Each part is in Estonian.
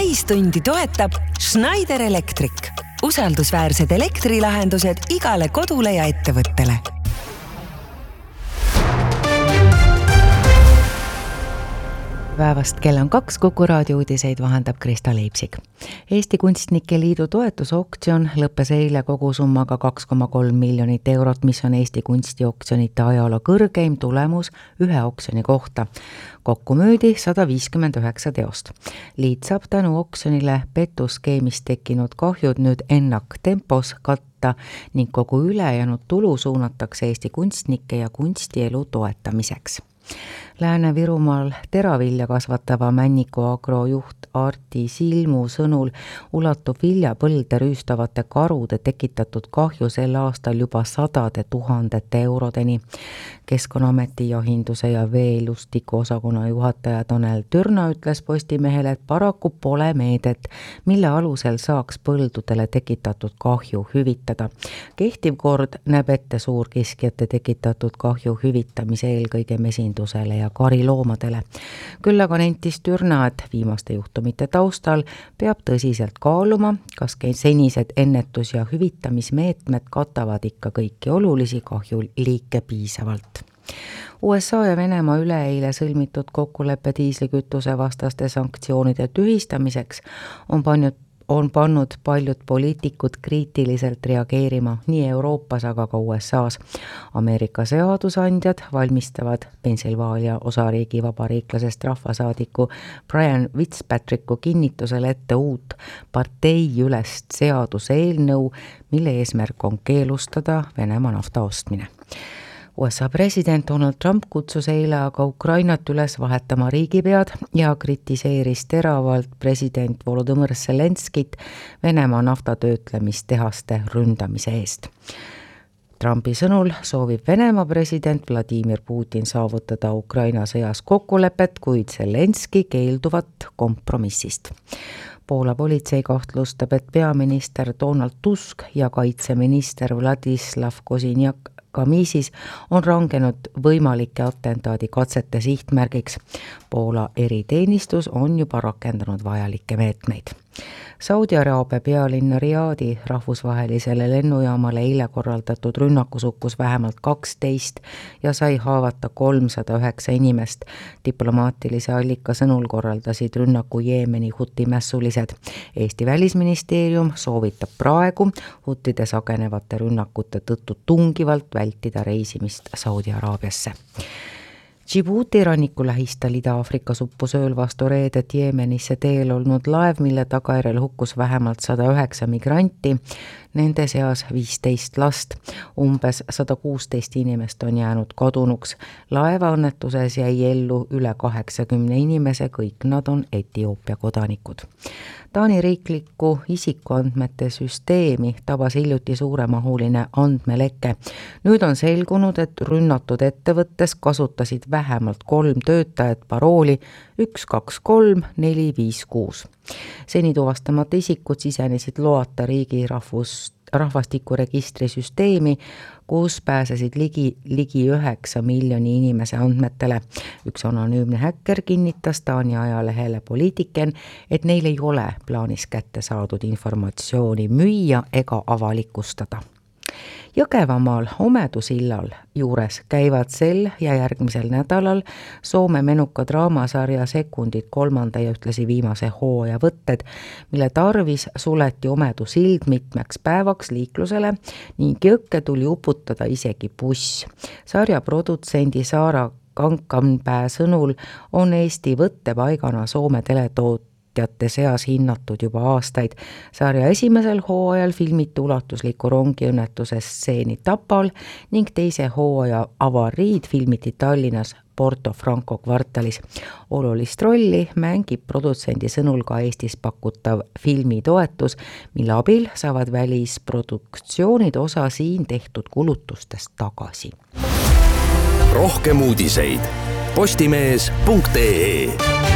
täistundi toetab Schneider Electric. Usaldusväärsed elektrilahendused igale kodule ja ettevõttele. Päevast kell on 2, Kuku raadio uudiseid vahendab Krista Leipsik. Eesti Kunstnike Liidu toetusoktsioon lõppes eile kogusummaga 2,3 miljonit eurot, mis on Eesti kunstioktsionite ajaloo kõrgeim tulemus ühe oksjoni kohta. Kokku müüdi 159 teost. Liit saab tänu oksjonile petuskeemist tekkinud kahjud nüüd ennaktempos katta ning kogu ülejäänud tulu suunatakse Eesti kunstnike ja kunstielu toetamiseks. Lääne-Virumaal teravilja kasvatava Männiku Agro juht Arti Silmu sõnul ulatub viljapõlde rüüstavate karude tekitatud kahju sel aastal juba 100 000 eurodeni. Keskkonnaameti jahinduse ja veelustiku osakonna juhataja Tanel Türna ütles Postimehele, et paraku pole meedet, mille alusel saaks põldudele tekitatud kahju hüvitada. Kehtiv kord näeb ette suurkiskjate tekitatud kahju hüvitamise eelkõige mesindusele ja kariloomadele. Küll aga nentis Türna, et viimaste juhtumite taustal peab tõsiselt kaaluma, kas senised ennetus- ja hüvitamismeetmed katavad ikka kõiki olulisi kahjuliike piisavalt. USA ja Venemaa üleeile sõlmitud kokkuleppe diislikütuse vastaste sanktsioonide tühistamiseks on pannud paljud poliitikud kriitiliselt reageerima nii Euroopas, aga ka USA's. Ameerika seadusandjad valmistavad Pennsylvania osariigi vabariiklasest rahvasaadiku Brian Fitzpatricku kinnitusel ette uut parteiülest seaduseelnõu, mille eesmärk on keelustada Venemaa nafta ostmine. USA president Donald Trump kutsus eile aga Ukrainat üles vahetama riigipead ja kritiseeris teravalt president Volodõmõr Zelenskit Venemaa naftatöötlemistehaste ründamise eest. Trumpi sõnul soovib Venemaa president Vladimir Putin saavutada Ukraina sõjas kokkulepet, kuid Zelenski keelduvat kompromissist. Poola politsei kahtlustab, et peaminister Donald Tusk ja kaitseminister Vladislav Kozinjak Kamisis on rangenud võimalike atentaadi katsete sihtmärgiks. Poola eriteenistus on juba rakendanud vajalikke meetmeid. Saudi Araabia pealinna Riadi rahvusvahelisele lennujaamale eile korraldatud rünnakus hukkus vähemalt 12 ja sai haavata 309 inimest. Diplomaatilise allika sõnul korraldasid rünnaku Jeemeni hutimässulised. Eesti välisministeerium soovitab praegu hutide sagenevate rünnakute tõttu tungivalt vältida reisimist Saudi Araabiasse. Djibouti ranniku lähistel Ida-Afrikas uppus ööl vastu reedet Jeemenisse teel olnud laev, mille tagajärjel hukkus vähemalt 109 migranti, nende seas 15 last. Umbes 116 inimest on jäänud kadunuks. Laevaõnnetuses jäi ellu üle 80 inimese, kõik nad on Etioopia kodanikud. Taani riikliku isikuandmete süsteemi tabas hiljuti suuremahuline andmeleke. Nüüd on selgunud, et rünnatud ettevõttes kasutasid vähemalt 3 töötajat parooli 123456. Seni tuvastamata isikud sisenesid loata riigi rahvastikuregistri süsteemi, kus pääsesid ligi 9 miljoni inimese andmetele. Üks anonüümne häkker kinnitas Taani ajalehele Politiken, et neil ei ole plaanis kätte saadud informatsiooni müüa ega avalikustada. Jõgevamaal Omedu sillal juures käivad sel ja järgmisel nädalal Soome menuka draamasarja Sekundid 3. ja ühtlasi viimase hooaja võtted, mille tarvis suleti Omedu sild mitmeks päevaks liiklusele ning jõkke tuli uputada isegi buss. Sarja produtsendi Saara Kankanpää sõnul on Eesti võttepaigana Soome teletootjate seas hinnatud juba aastaid. Sarja esimesel hooajal filmiti ulatusliku rongiõnnetuse stseeni Tapal ning teise hooaja avariid filmiti Tallinnas Porto Franco kvartalis. Olulist rolli mängib produtsendi sõnul ka Eestis pakutav filmitoetus, mille abil saavad välisproduktsioonid osa siin tehtud kulutustest tagasi. Rohkem uudiseid postimees.ee.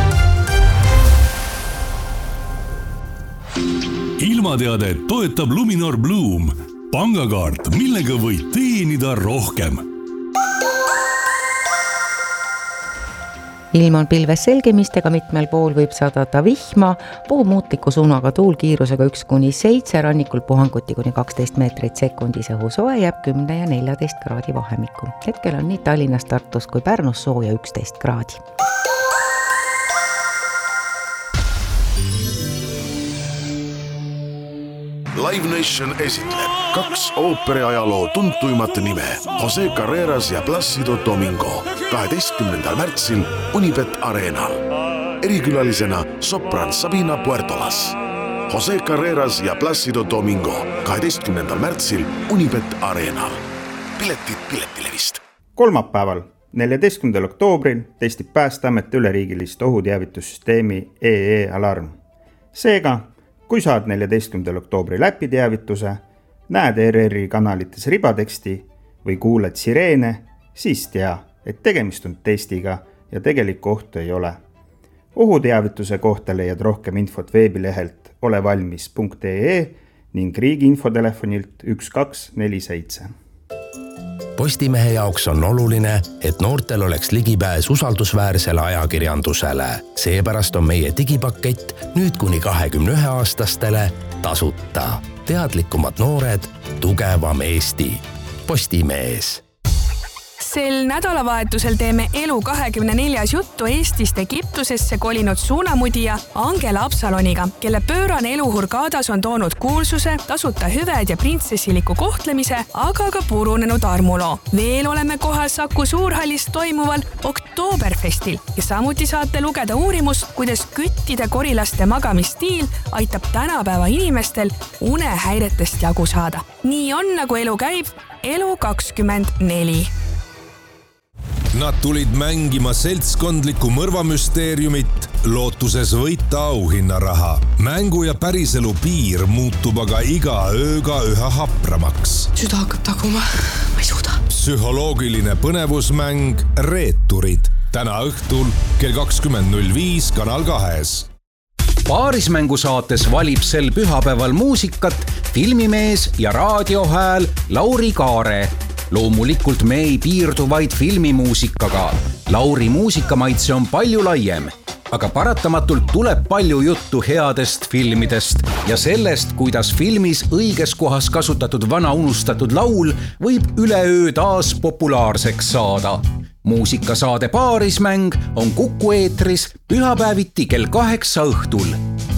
Ilmateadet toetab Luminor Bloom, pangakaart, millega võid teenida rohkem. ilm on pilves selgemistega, mitmel pool võib sadada vihma, puumuutliku suunaga tuul kiirusega 1-7, rannikul puhanguti kuni 12 meetrit sekundis, õhu soe jääb 10 ja 14 kraadi vahemikku. Hetkel on nii Tallinnas, Tartus kui Pärnus sooja 11 kraadi. Live Nation esitleb 2 ooperiajaloo tuntuimat nime Jose Carreras ja Plácido Domingo 12. märtsil Unibet Arenal. Erikülalisena sopran Sabina Puertolas. Jose Carreras ja Plácido Domingo 12. märtsil Unibet Arenal. Piletid Piletilevist. Kolmapäeval, 14. oktoobril testib Päästeamet üleriigilist ohuteavitussüsteemi EE-alarm. Seega, kui saad 14. oktoobri läpiteavituse, näed ERR-i kanalites ribateksti või kuuled sireene, siis tea, et tegemist on testiga ja tegelikku ohtu ei ole. Ohuteavituse kohta leiad rohkem infot veebilehelt olevalmis.ee ning riigi infotelefonilt 1247. Postimehe jaoks on oluline, et noortel oleks ligipääs usaldusväärsele ajakirjandusele. Seepärast on meie digipakett nüüd kuni 21-aastastele tasuta. Teadlikumad noored, tugevam Eesti. Postimees. Sel nädalavahetusel teeme elu 24 juttu Eestist Egiptusesse kolinud suunamudija Angela Absaloniga, kelle pöörane elu Hurgadas on toonud kuulsuse, tasuta hüved ja printsessiliku kohtlemise, aga ka purunenud armuloo. Veel oleme kohal Saku Suurhallis toimuval Oktoberfestil ja samuti saate lugeda uurimust, kuidas küttide korilaste magamistiil aitab tänapäeva inimestel unehäiretest jagu saada. Nii on, nagu elu käib, elu 24. Nad tulid mängima seltskondlikku mõrvamüsteeriumit, lootuses võita auhinnaraha. Mängu ja päriselu piir muutub aga iga ööga üha hapramaks. Süda hakkab taguma, ma ei suuda. Psühholoogiline põnevusmäng Reeturid. Täna õhtul kell 20.05 Kanal 2. Paarismängu saates valib sel pühapäeval muusikat filmimees ja raadiohääl Lauri Kaare. Loomulikult me ei piirdu vaid filmimuusikaga. Lauri muusikamaitse on palju laiem, aga paratamatult tuleb palju juttu headest filmidest ja sellest, kuidas filmis õiges kohas kasutatud vana unustatud laul võib üleöö taas populaarseks saada. Muusikasaade Paarismäng on Kuku eetris pühapäeviti kell 8 õhtul.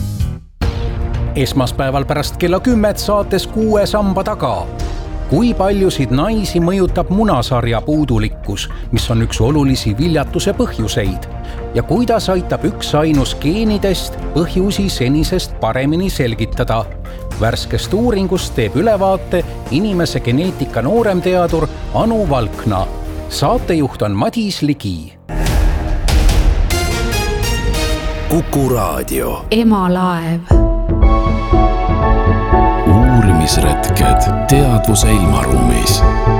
Esmaspäeval pärast kella 10 saates 6 samba taga. Kui paljusid naisi mõjutab munasarja puudulikkus, mis on üks olulisi viljatuse põhjuseid, ja kuidas aitab üks ainus geenidest põhjusi senisest paremini selgitada. Värskest uuringust teeb ülevaate inimese geneetika nooremteadur Anu Valkna. Saatejuht on Madis Ligi. Kuku Raadio. Emalaev. Uurimisretked teadvuse ilmaruumis.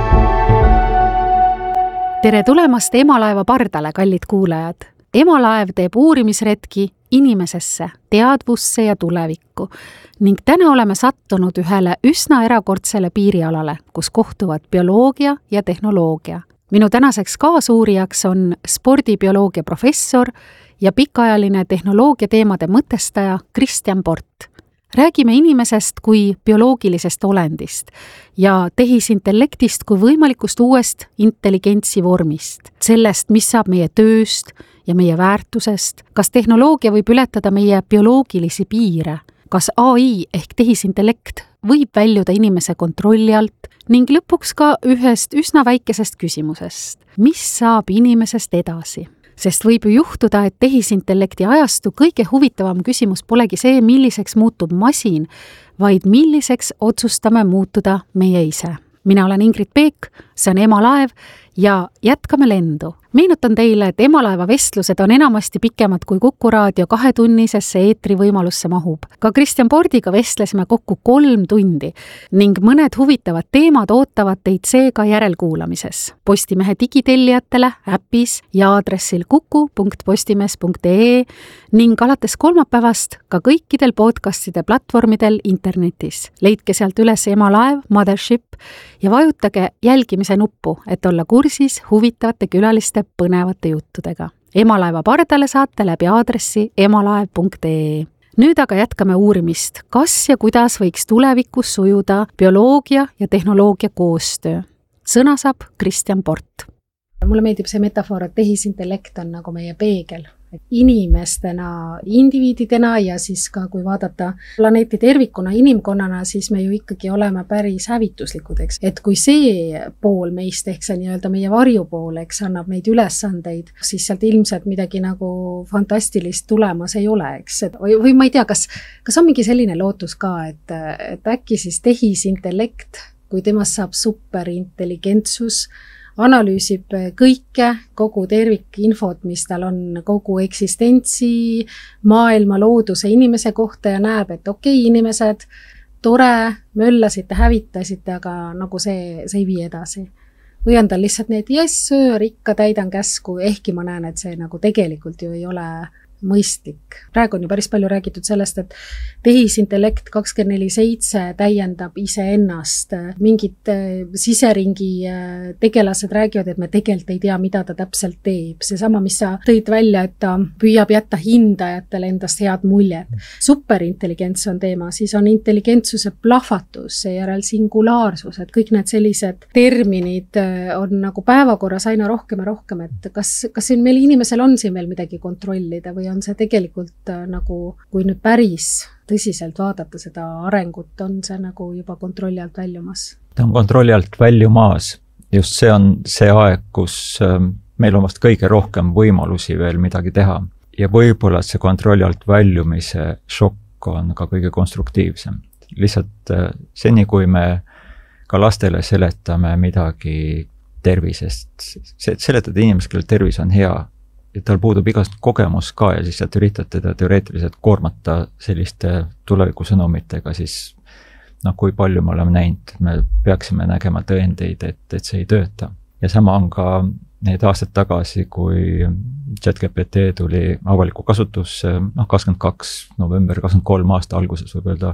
Tere tulemast Emalaeva pardale, kallid kuulajad. Emalaev teeb uurimisretki inimesesse, teadvusse ja tulevikku. Ning täna oleme sattunud ühele üsna erakordsele piirialale, kus kohtuvad bioloogia ja tehnoloogia. Minu tänaseks kaasuurijaks on spordibioloogia professor ja pikaajaline tehnoloogia teemade mõtestaja Kristjan Port. Räägime inimesest kui bioloogilisest olendist ja tehisintellektist kui võimalikust uuest intelligentsi vormist. Sellest, mis saab meie tööst ja meie väärtusest, kas tehnoloogia võib ületada meie bioloogilisi piire, kas AI ehk tehisintellekt võib väljuda inimese kontrolli alt ning lõpuks ka ühest üsna väikesest küsimusest. Mis saab inimesest edasi? Sest võib ju juhtuda, et tehisintellekti ajastu kõige huvitavam küsimus polegi see, milliseks muutub masin, vaid milliseks otsustame muutuda meie ise. Mina olen Ingrid Peek, see on Emalaev ja jätkame lendu. Meenutan teile, et Emalaeva vestlused on enamasti pikemad kui Kuku Raadio 2-tunnisesse eetrivõimalusse mahub. Ka Kristjan Pordiga vestlesime kokku 3 tundi ning mõned huvitavad teemad ootavad teid seega järelkuulamises. Postimehe digitellijatele äpis ja aadressil kuku.postimees.ee ning alates kolmapäevast ka kõikidel podcastide platvormidel internetis. Leidke sealt üles Emalaev, Mothership ja vajutage jälgimise nuppu, et olla kursis huvitavate külaliste põnevate juttudega. Emalaeva pardale saate läbi aadressi emalaev.ee. Nüüd aga jätkame uurimist, kas ja kuidas võiks tulevikus sujuda bioloogia ja tehnoloogia koostöö. Sõna saab Kristjan Port. Mulle meeldib see metafoor, et tehisintellekt on nagu meie peegel. Inimestena, indiviididena ja siis ka kui vaadata planeeti tervikuna, inimkonnana, siis me ju ikkagi oleme päris hävituslikud, eks. Et kui see pool meist, ehk see nii-öelda meie varjupool, eks annab neid ülesandeid, siis sealt ilmselt midagi nagu fantastilist tulemas ei ole, eks. Või ma ei tea, kas on mingi selline lootus ka, et äkki siis tehisintellekt, kui temast saab superintelligentsus, analüüsib kõike, kogu tervikinfot, mis tal on kogu eksistentsi, maailma, looduse, inimese kohta ja näeb, et okei, inimesed, tore, möllasite, hävitasite, aga nagu see ei vii edasi. Või on tal lihtsalt need, söör, ikka täidan käsku, ehkki ma näen, et see nagu tegelikult ju ei ole mõistlik. Praegu on ju päris palju räägitud sellest, et tehisintellekt 24/7 täiendab iseennast. Mingid siseringi tegelased räägivad, et me tegelikult ei tea, mida ta täpselt teeb. Seesama, mis sa tõid välja, et ta püüab jätta hindajatele endast head muljet. Superintelligents on teema, siis on intelligentsuse plahvatus, seejärel singulaarsus, et kõik need sellised terminid on nagu päevakorras aina rohkem ja rohkem, et kas siin meil inimesel on siin veel midagi kontrollida või on see tegelikult nagu, kui nüüd päris tõsiselt vaadata seda arengut, on see nagu juba kontrolli alt väljumas? Ta on kontrolli alt väljumas. Just see on see aeg, kus meil on vast kõige rohkem võimalusi veel midagi teha. Ja võib-olla see kontrolli alt väljumise šokk on ka kõige konstruktiivsem. Lihtsalt seni, kui me ka lastele seletame midagi tervisest, seletada inimesed, kellel tervis on hea, ja tal puudub igast kogemus ka ja siis üritad teda teoreetiliselt koormata selliste tulevikusõnumitega, siis kui palju me oleme näinud, me peaksime nägema tõendeid, et see ei tööta. Ja sama on ka need aastad tagasi, kui ChatGPT tuli avaliku kasutusse, 22. november, 23 aasta alguses võib öelda,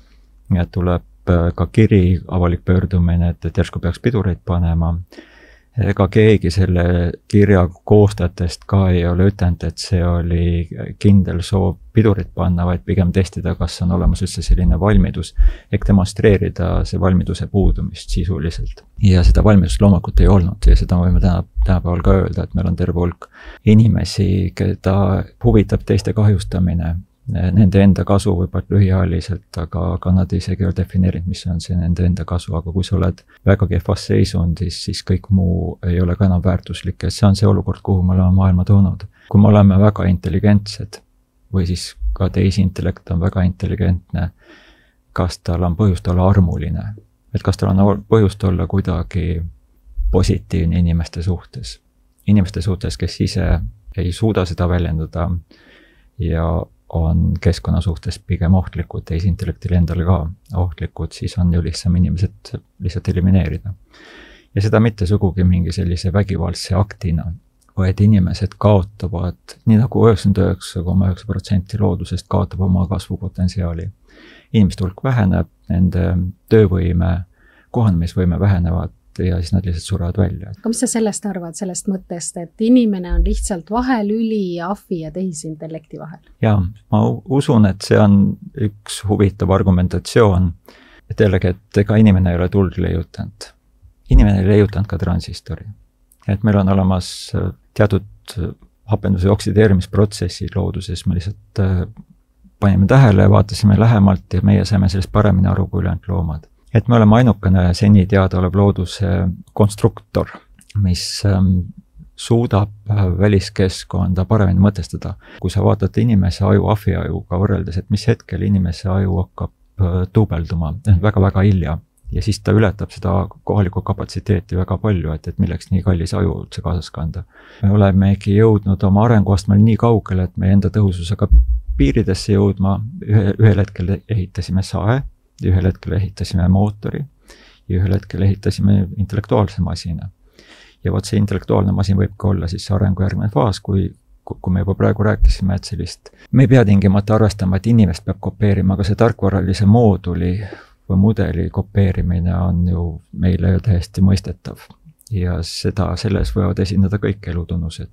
ja tuleb ka kiri, avalik pöördumine, et järsku peaks pidureid panema. Ega keegi selle kirja koostajatest ka ei ole ütelnud, et see oli kindel soov pidurit panna, vaid pigem testida, kas on olemas üldse selline valmidus, ehk demonstreerida see valmiduse puudumist sisuliselt. Ja seda valmidust loomulikult ei olnud ja seda võime tänapäeval ka öelda, et meil on terve hulk inimesi, keda huvitab teiste kahjustamine. Nende enda kasu võib-olla lühiajaliselt, aga nad isegi ei ole defineerinud, mis on see nende enda kasu, aga kui sa oled väga kehvas seisundis, siis kõik muu ei ole ka enam väärtuslik ja see on see olukord, kuhu me oleme maailma toonud. Kui me oleme väga intelligentsed või siis ka tehisintellekt on väga intelligentne, kas tal on põhjust olla armuline, et kas tal on põhjust olla kuidagi positiivne inimeste suhtes, kes ise ei suuda seda väljendada ja on keskkonna suhtes pigem ohtlikud, tehisintellektil endale ka ohtlikud, siis on ju lihtsam inimesed lihtsalt elimineerida. Ja seda mitte sugugi mingi sellise vägivaldse aktina, vaid inimesed kaotavad, nii nagu 99,9% loodusest kaotab oma kasvupotentsiaali. Inimeste hulk väheneb, nende töövõime, kohanemisvõime vähenevad ja siis nad lihtsalt surevad välja. Aga mis sa sellest arvad, sellest mõttest, et inimene on lihtsalt vahelüli ahvi ja tehisintellekti vahel? Jaa, ma usun, et see on üks huvitav argumentatsioon, et jällegi, et ega inimene ei ole tuld leiutanud. Inimene ei leiutanud ka transistori. Et meil on olemas teatud hapenduse oksideerimisprotsessid looduses, me lihtsalt panime tähele, vaatasime lähemalt ja meie saime sellest paremini aru kui ülejäänud loomad. Et me oleme ainukene seni teada olev looduse konstruktor, mis suudab väliskeskkonda paremini mõtestada. Kui sa vaatad inimese aju ahviajuga võrreldes, et mis hetkel inimese aju hakkab duubelduma, väga-väga hilja, ja siis ta ületab seda kohalikku kapatsiteeti väga palju, et milleks nii kallis aju üldse kaasas kanda. Me olemegi jõudnud oma arenguastmel nii kaugele, et meie enda tõhususega piiridesse jõudma, ühel hetkel ehitasime sae, ühel hetkel ehitasime mootori ja ühel hetkel ehitasime intellektuaalse masina. Ja vot see intellektuaalne masin võib ka olla siis see arengu järgmine faas, kui me juba praegu rääkisime, et sellist, me ei pea tingimata arvestama, et inimest peab kopeerima, aga see tarkvaralise mooduli või mudeli kopeerimine on ju meile täiesti mõistetav. Ja selles võivad esindada kõik elutunnused.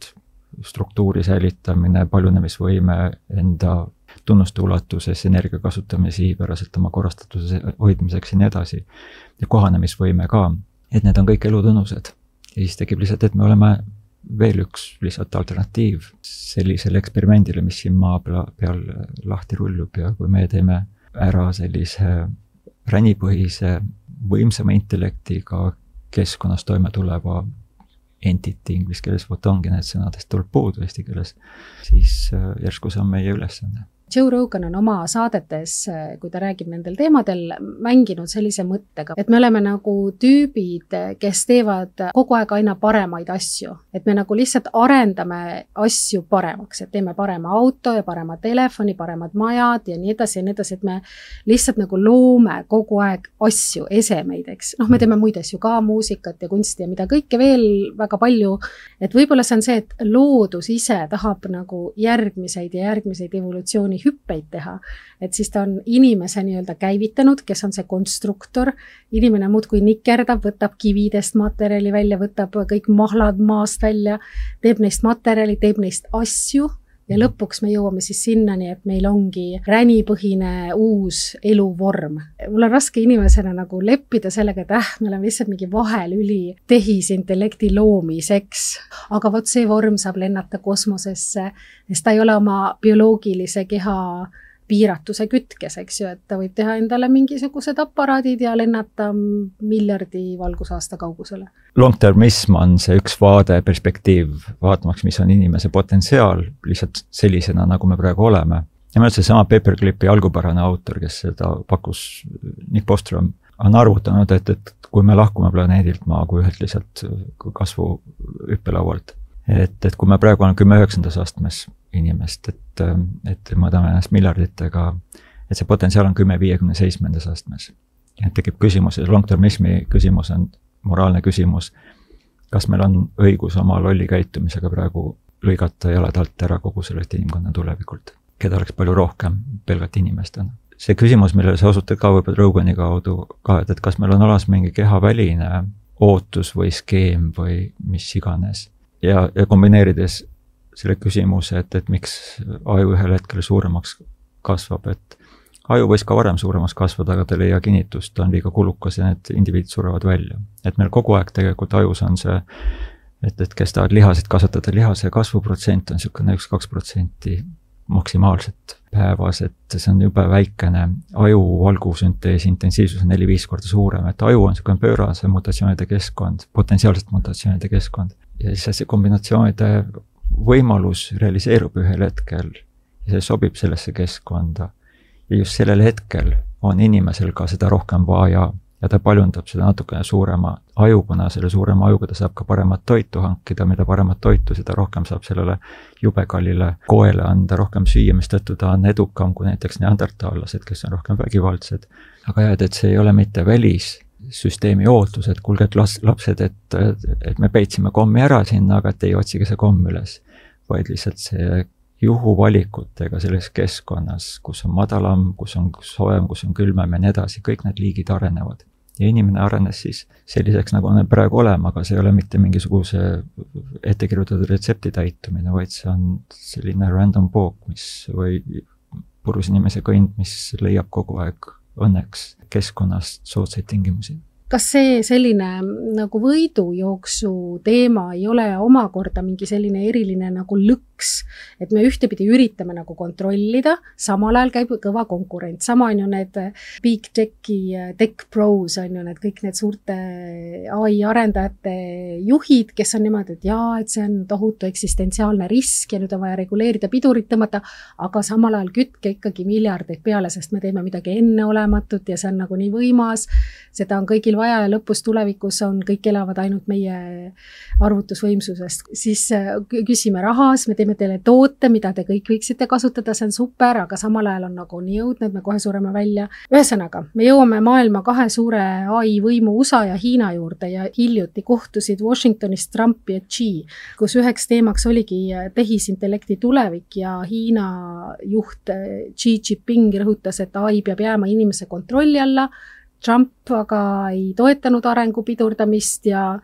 struktuuri säilitamine, paljunemisvõime, enda tunnuste ulatuses, energia kasutamine sihipäraselt oma korrastatuse hoidmiseks ja nii edasi. Ja kohanemisvõime ka, et need on kõik elutunnused. Ja siis tekib lihtsalt, et me oleme veel üks lihtsalt alternatiiv sellisele eksperimendile, mis siin maa peal lahti rullub ja kui me teeme ära sellise ränipõhise võimsama intellektiga keskkonnas toime tuleva entity, inglise keeles vot ongi need sõnadest tuleb puudu eesti keeles, siis järsku see on meie ülesanne. Joe Rogan on oma saadetes, kui ta räägib nendel teemadel, mänginud sellise mõttega, et me oleme nagu tüübid, kes teevad kogu aeg aina paremaid asju. Et me nagu lihtsalt arendame asju paremaks, et teeme parema auto ja parema telefoni, paremad majad ja nii edasi, et me lihtsalt nagu loome kogu aeg asju, esemeid, eks. Me teeme muid asju ka, muusikat ja kunsti ja mida kõike veel väga palju. Et võib-olla see on see, et loodus ise tahab nagu järgmiseid evolutsiooni hüppeid teha, et siis ta on inimese nii-öelda käivitanud, kes on see konstruktor, inimene muudkui nikerdab, võtab kividest materjali välja, võtab kõik mahlad maast välja, teeb neist materjali, teeb neist asju ja lõpuks me jõuame siis sinnani, et meil ongi ränipõhine uus eluvorm. Mul on raske inimesena nagu leppida sellega, et me oleme lihtsalt mingi vahelüli tehisintellekti loomiseks, aga vot see vorm saab lennata kosmosesse, sest ta ei ole oma bioloogilise keha piiratuse kütkes, eks ju, et ta võib teha endale mingisugused aparaadid ja lennata miljardi valgusaasta kaugusele. Long-termism on see üks vaade, perspektiiv, vaatamaks, mis on inimese potentsiaal, lihtsalt sellisena, nagu me praegu oleme. Ja meil see sama Paperclipi algupärane autor, kes seda pakkus, Nick Bostrom, on arvutanud, et kui me lahkume planeedilt maa kui ühelt lihtsalt kasvu hüppelaualt, et kui me praegu on 10-9. astmes inimest, et mõõdame ennast miljarditega, et see potentsiaal on 10-57. astmes. Ja tekib küsimus, ja long-termismi küsimus on moraalne küsimus, kas meil on õigus oma lolli käitumisega praegu lõigata jalad alt ära kogu sellest inimkonna tulevikult, keda oleks palju rohkem pelgalt inimestena. See küsimus, millele sa osutad ka võib-olla Rogani kaudu ka, et kas meil on olemas mingi kehaväline ootus või skeem või mis iganes. Ja kombineerides selle küsimuse, et miks aju ühel hetkel suuremaks kasvab, et aju võis ka varem suuremaks kasvada, aga ta ei leia kinnitust, ta on liiga kulukas ja need indiviidid surevad välja. Et meil kogu aeg tegelikult ajus on see, et kes tahavad lihasid kasvatada, lihase kasvuprotsent on niisugune 1-2% maksimaalselt päevas, et see on jube väikene. Aju valgusünteesi intensiivsus on 4-5 korda suurem, et aju on niisugune pöörase mutatsioonide keskkond, potentsiaalselt mutatsioonide keskkond. Ja siis see kombinatsioonide võimalus realiseerub ühel hetkel ja see sobib sellesse keskkonda. Ja just sellel hetkel on inimesel ka seda rohkem vaja ja ta paljundab seda natukene suurema aju, kuna selle suurema ajuga ta saab ka paremat toitu hankida, mida paremat toitu, seda rohkem saab sellele jubekallile koele anda, rohkem süüa, mis tõttu ta on edukam kui näiteks neandertaallased, kes on rohkem vägivaldsed. Aga jah, et see ei ole mitte välissüsteemi ootus, et kuulge, et lapsed, et me peitsime kommi ära sinna, aga et ei otsige see komm üles, vaid lihtsalt see juhuvalikutega selles keskkonnas, kus on madalam, kus on soem, kus on külmem ja nii edasi, kõik need liigid arenevad. Ja inimene arenes siis selliseks, nagu on praegu olema, aga see ei ole mitte mingisuguse ettekirjutatud retsepti täitumine, vaid see on selline random walk, või purus inimese kõnd, mis leiab kogu aeg õnneks keskkonnast soodsaid tingimusi. Kas see selline nagu võidujooksu teema ei ole omakorda mingi selline eriline nagu lõks, et me ühtepidi üritame nagu kontrollida, samal ajal käib kõva konkurent, sama on ju need Big Techi, Tech Pros on ju need kõik need suurte AI arendajate juhid, kes on niimoodi, et jaa, et see on tohutu eksistentsiaalne risk ja nüüd on vaja reguleerida, pidurit tõmmata, aga samal ajal kütke ikkagi miljardeid peale, sest me teeme midagi enneolematut ja see on nagu nii võimas, seda on kõigil vaja ja lõpus tulevikus on, kõik elavad ainult meie arvutusvõimsusest. Siis küsime rahas, me teeme teile toote, mida te kõik võiksite kasutada, see on super, aga samal ajal on nagu nii õudne, et me kohe sureme välja. Ühesõnaga, me jõuame maailma 2 suure AI võimu USA ja Hiina juurde ja hiljuti kohtusid Washingtonis Trump ja Xi, kus üheks teemaks oligi tehisintellekti tulevik ja Hiina juht Xi Jinping rõhutas, et AI peab jääma inimese kontrolli alla. Trump aga ei toetanud arengu pidurdamist ja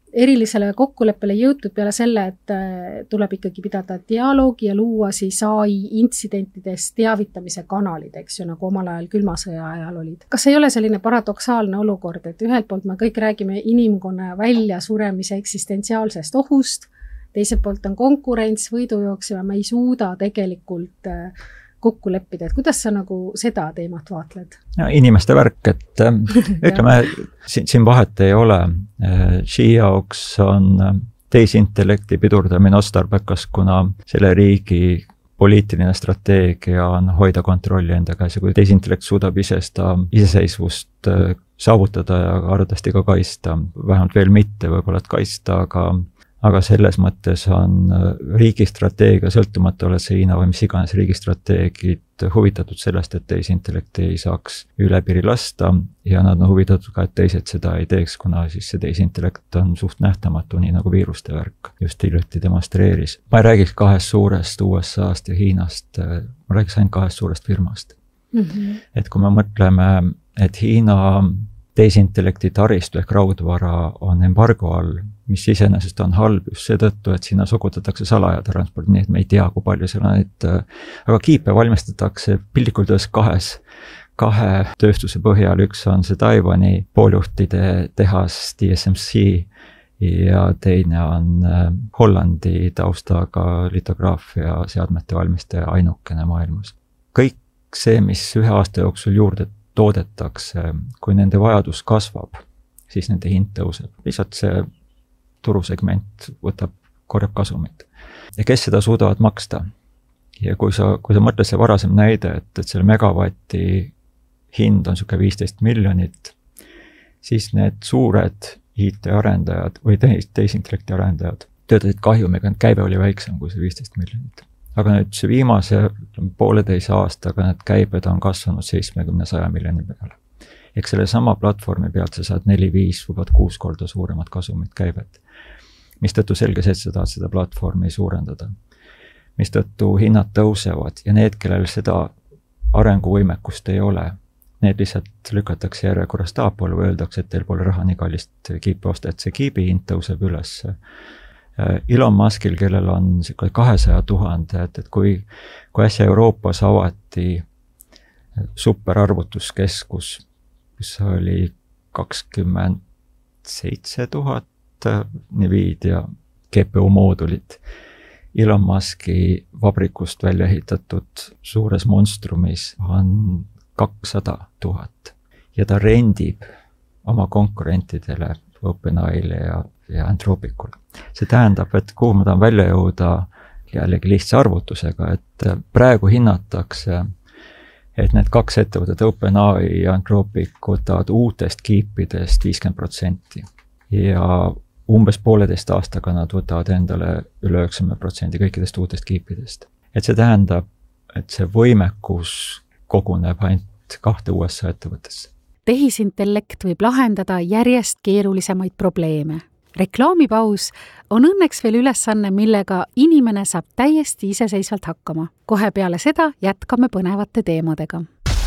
erilisele kokkuleppele jõutud peale selle, et tuleb ikkagi pidada dialoogi ja luua siis AI intsidentidest teavitamise kanalid, eks ju, nagu omal ajal külma sõja ajal olid. Kas ei ole selline paradoksaalne olukord, et ühelt poolt me kõik räägime inimkonna välja suremise eksistentsiaalsest ohust, teiselt poolt on konkurents, võidujooks ja me ei suuda tegelikult kokku leppida, et kuidas sa nagu seda teemat vaatled? Ja, inimeste värk, et ütleme, siin vahet ei ole. Xi jaoks on tehisintellekti pidurdamine otstarbekas, kuna selle riigi poliitiline strateegia on hoida kontrolli enda käes ja kui tehisintellekt suudab iseseisvust saavutada ja arvatavasti ka kaista, vähemalt veel mitte võib-olla, et kaista, aga selles mõttes on riigistrateegia sõltumata oled see Hiina või mis iganes riigistrateegid huvitatud sellest, et tehisintellekti ei saaks üle piiri lasta ja nad on huvitatud ka, et teised seda ei teeks, kuna siis see tehisintellekt on suht nähtamatu, nii nagu viiruste värk just hiljuti demonstreeris. Ma ei räägiks 2 suurest USA-st ja Hiinast, ma räägiks ainult 2 suurest firmast. Et kui me mõtleme, et Hiina tehisintellekti taristu ehk raudvara on embargo all, mis iseenesest on halb just seetõttu, et sinna sokutatakse salajatransport, nii et me ei tea, kui palju seal on, aga kiipe valmistatakse piltlikult ühes 2 tööstuse põhjal, üks on see Taiwani pooljuhtide tehas TSMC ja teine on Hollandi taustaga litograafia seadmete valmistaja ainukene maailmas. Kõik see, mis 1 aasta jooksul juurde toodetakse, kui nende vajadus kasvab, siis nende hind tõuseb. Lihtsalt see turusegment korjab kasumit. Ja kes seda suudavad maksta? Ja kui sa mõtled see varasem näide, et selle megavatti hind on siuke 15 miljonit, siis need suured IT-arendajad või tehisintellekti arendajad töötasid kahjumiga, käive oli väiksem kui see 15 miljonit. Aga nüüd see viimase 1,5 aastaga need käibed on kasvanud 70-100 miljoni peale. Eks selle sama platvormi pealt sa saad 4-5 või 6 korda suuremat kasumit käibet. Mistõttu selge see, et sa tahad seda platvormi suurendada. Mistõttu hinnad tõusevad ja need, kellel seda arenguvõimekust ei ole, need lihtsalt lükatakse järjekorrast taapole või öeldakse, et teil pole raha nii kallist kiipi osta, et see kiibi hind tõuseb üles. Elon Muskil, kellel on 200 000, et kui äsja Euroopas avati superarvutuskeskus, kus oli 27 000 Nvidia GPU moodulit, Elon Muski vabrikust välja ehitatud suures monstrumis on 200 000 ja ta rendib oma konkurentidele OpenAIle ja Anthropicule. See tähendab, et kuhu ma tahan välja jõuda jällegi lihtsa arvutusega, et praegu hinnatakse, et need 2 ettevõtet OpenAI ja Anthropic võtavad uutest kiipidest 50% ja umbes 1,5 aastaga nad võtavad endale üle 90% kõikidest uutest kiipidest. Et see tähendab, et see võimekus koguneb ainult 2 USA ettevõttesse. Tehisintellekt võib lahendada järjest keerulisemaid probleeme. Reklaamipaus on õnneks veel ülesanne, millega inimene saab täiesti iseseisvalt hakkama. Kohe peale seda jätkame põnevate teemadega.